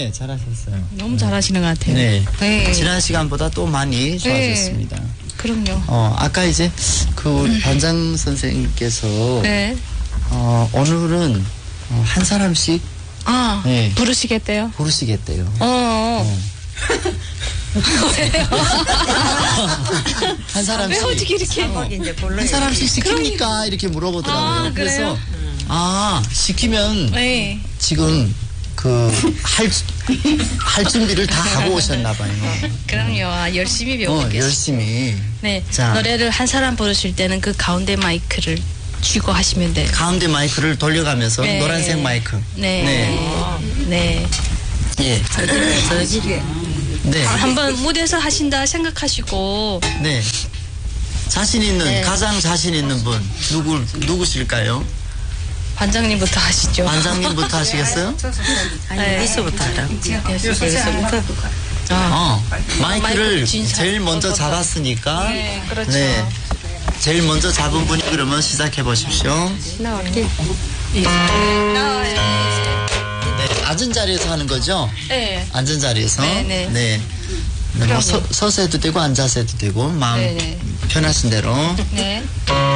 네, 잘하셨어요. 너무 잘하시는 것 같아요. 네. 네. 지난 시간보다 또 많이 좋아졌습니다. 그럼요. 아까 이제 우리 반장 선생님께서 네. 오늘은 한 사람씩 네. 부르시겠대요? 부르시겠대요. 왜요? 한 사람씩. 왜 어떻게 이렇게. 한 사람씩 시킵니까? 이렇게 물어보더라고요. 그래요? 그래서, 시키면 네. 지금 할 준비를 다 하고 오셨나봐요. 그럼요. 열심히 배우고 계세요. 열심히. 네. 자. 노래를 한 사람 부르실 때는 그 가운데 마이크를 쥐고 하시면 돼요. 가운데 마이크를 돌려가면서 네. 노란색 마이크. 네. 네. 예. 네. 한번 무대에서 하신다 생각하시고. 네. 자신 있는, 네. 가장 자신 있는 분, 누구실까요? 반장님부터 하시죠. 반장님부터 하시겠어요? 네. 미소부터 하라. 마이크를 마이크 제일 먼저 잡았으니까. 네, 그렇죠. 네. 제일 먼저 잡은 분이 그러면 시작해 보십시오. 네. 앉은 자리에서 하는 거죠? 네. 앉은 자리에서. 네, 네. 뭐 서서 해도 되고 앉아서 해도 되고 마음 네, 네. 편하신 대로. 네.